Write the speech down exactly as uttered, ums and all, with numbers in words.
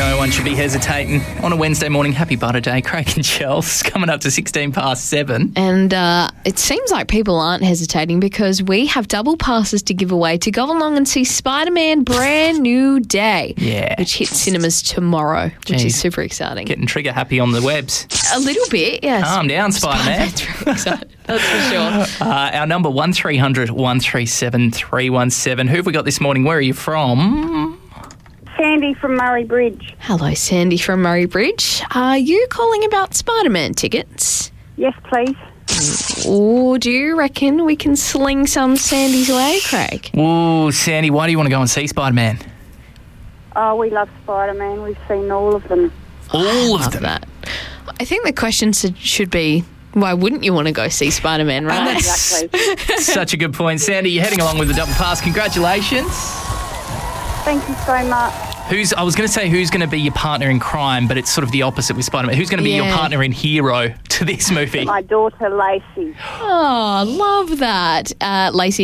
no one should be hesitating. On a Wednesday morning, happy butter day. Craig and Chels coming up to sixteen past seven. And uh, it seems like people aren't hesitating because we have double passes to give away to go along and see Spider-Man Brand New Day, Yeah. which hits cinemas tomorrow, which Jeez. is super exciting. Getting trigger happy on the webs. A little bit, yes. Calm down, Spider-Man. Spider-Man's very excited, that's for sure. Uh, our number one three hundred one three seven three one seven. Who have we got this morning? Where are you from? Sandy from Murray Bridge. Hello, Sandy from Murray Bridge. Are you calling about Spider-Man tickets? Yes, please. Or do you reckon we can sling some Sandy's way, Craig? Ooh, Sandy, why do you want to go and see Spider-Man? Oh, we love Spider-Man. We've seen all of them. All of Love them. that. I think the question should should be, why wouldn't you want to go see Spider-Man, right? Exactly. Such a good point. Sandy, you're heading along with the double pass. Congratulations. Thank you so much. Who's? I was going to say who's going to be your partner in crime, but it's sort of the opposite with Spider-Man. Who's going to be your Yeah. partner in hero to this movie? My daughter, Lacey. Oh, love that. Uh, Lacey